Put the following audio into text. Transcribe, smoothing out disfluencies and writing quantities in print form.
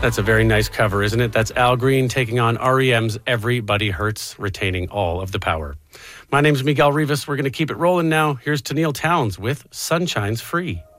That's a very nice cover, isn't it? That's Al Green taking on REM's Everybody Hurts, retaining all of the power. My name's Miguel Rivas. We're going to keep it rolling now. Here's Tenille Townes with Sunshine's Free.